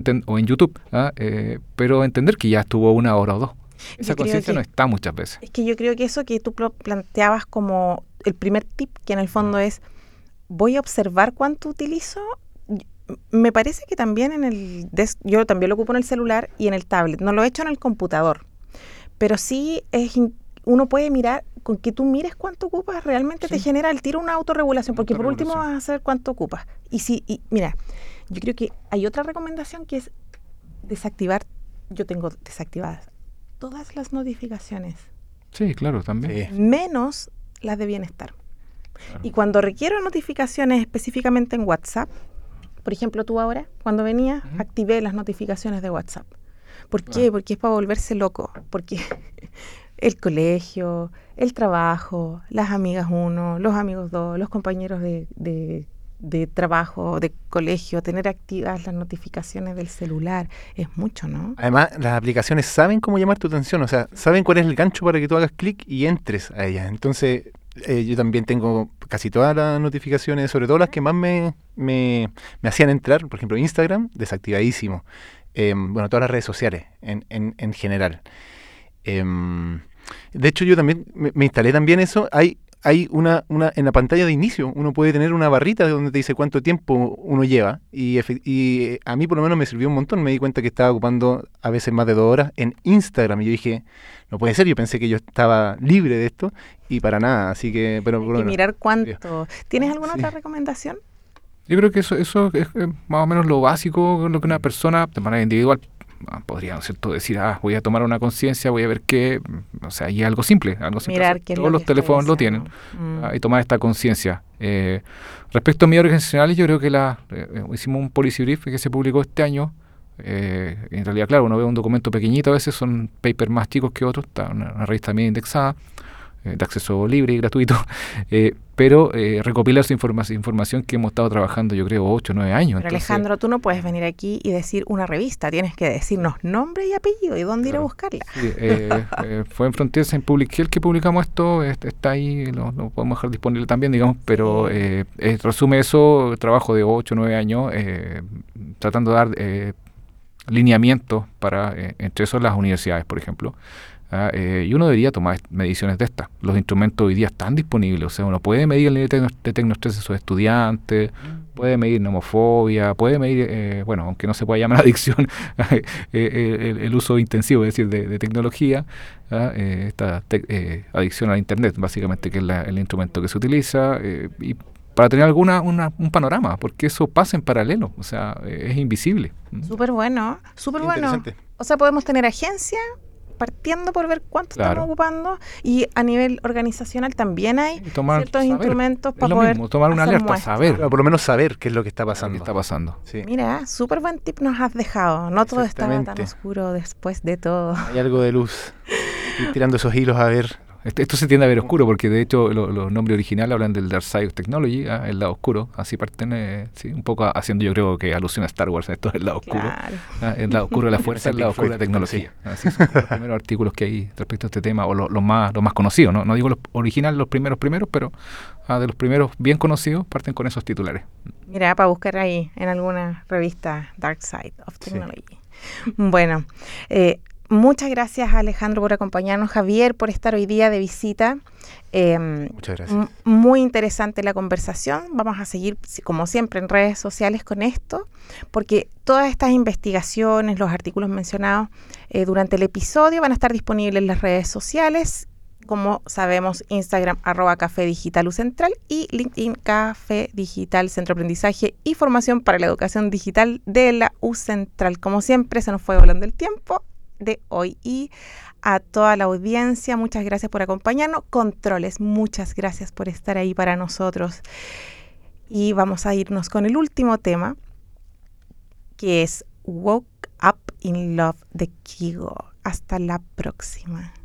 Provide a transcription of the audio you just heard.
o en YouTube, pero entender que ya estuvo 1 hora o 2. Esa conciencia no está muchas veces. Es que yo creo que eso que tú planteabas como el primer tip, que en el fondo es, voy a observar cuánto utilizo. Me parece que también yo también lo ocupo en el celular y en el tablet. No lo he hecho en el computador, pero sí uno puede mirar, con que tú mires cuánto ocupas, realmente te genera el tiro una autorregulación, porque por último vas a saber cuánto ocupas. Y mira, yo creo que hay otra recomendación que es desactivar. Yo tengo desactivadas todas las notificaciones. Sí, claro, también. Sí. Menos las de bienestar. Claro. Y cuando requiero notificaciones específicamente en WhatsApp, por ejemplo, tú ahora, cuando venías, activé las notificaciones de WhatsApp. ¿Por qué? Porque es para volverse loco. Porque el colegio, el trabajo, las amigas 1, los amigos 2, los compañeros de trabajo, de colegio, tener activas las notificaciones del celular, es mucho, ¿no? Además, las aplicaciones saben cómo llamar tu atención, o sea, saben cuál es el gancho para que tú hagas clic y entres a ellas. Entonces, yo también tengo casi todas las notificaciones, sobre todo las que más me hacían entrar, por ejemplo, Instagram, desactivadísimo. Bueno, todas las redes sociales en general. De hecho, yo también me instalé también eso. Hay una en la pantalla de inicio, uno puede tener una barrita donde te dice cuánto tiempo uno lleva y a mí por lo menos me sirvió un montón. Me di cuenta que estaba ocupando a veces más de 2 horas en Instagram y yo dije, no puede ser, yo pensé que yo estaba libre de esto y para nada, así que... Pero, hay que mirar cuánto. ¿Tienes alguna otra recomendación? Yo creo que eso es más o menos lo básico, lo que una persona de manera individual podría, ¿no es cierto?, decir, voy a tomar una conciencia, voy a ver qué, o sea, y algo simple. Mirar qué es todos los teléfonos lo tienen, y tomar esta conciencia. Respecto a medidas organizacionales, yo creo que hicimos un policy brief que se publicó este año. En realidad, claro, uno ve un documento pequeñito, a veces son papers más chicos que otros, está una revista bien indexada, de acceso libre y gratuito, pero recopilar esa información que hemos estado trabajando, yo creo, 8 o 9 años. Pero entonces, Alejandro, tú no puedes venir aquí y decir una revista, tienes que decirnos nombre y apellido y dónde ir a buscarla. Sí, fue en Frontiers en Public Health que publicamos esto, está ahí, lo podemos dejar disponible también, digamos, pero resume eso, trabajo de 8 o 9 años, tratando de dar lineamientos para, entre esos las universidades, por ejemplo. Y uno debería tomar mediciones de estas. Los instrumentos hoy día están disponibles, o sea, uno puede medir el nivel de tecnoestrés de sus estudiantes, puede medir nomofobia, puede medir, bueno, aunque no se pueda llamar adicción, el uso intensivo, es decir, de tecnología, esta adicción a internet, básicamente, que es el instrumento que se utiliza, y para tener un panorama, porque eso pasa en paralelo, o sea, es invisible. Súper bueno, súper bueno. O sea, podemos tener agencia partiendo por ver cuánto estamos ocupando, y a nivel organizacional también hay ciertos instrumentos para poder tomar una alerta, saber. Pero por lo menos saber qué es lo que está pasando. Sí. Mira, súper buen tip nos has dejado. No todo estaba tan oscuro después de todo. Hay algo de luz. Estoy tirando esos hilos a ver. Esto se tiende a ver oscuro porque de hecho los nombres originales hablan del Dark Side of Technology, el lado oscuro, así parten, un poco haciendo, yo creo que alusión a Star Wars, esto es el lado oscuro, el lado oscuro de la fuerza, el lado oscuro de la tecnología. Así son los primeros artículos que hay respecto a este tema, o los más conocidos, no digo los originales, los primeros, pero de los primeros bien conocidos parten con esos titulares. Mira, para buscar ahí en alguna revista Dark Side of Technology. Sí. Bueno, muchas gracias, Alejandro, por acompañarnos, Javier, por estar hoy día de visita. Muchas gracias. Muy interesante la conversación. Vamos a seguir, como siempre, en redes sociales con esto, porque todas estas investigaciones, los artículos mencionados durante el episodio van a estar disponibles en las redes sociales. Como sabemos, Instagram, @Café Digital UCentral, y LinkedIn, Café Digital, Centro de Aprendizaje y Formación para la Educación Digital de la UCentral. Como siempre, se nos fue volando el tiempo de hoy, y a toda la audiencia, muchas gracias por acompañarnos. Controles, muchas gracias por estar ahí para nosotros. Y vamos a irnos con el último tema, que es Woke Up in Love de Kygo. Hasta la próxima.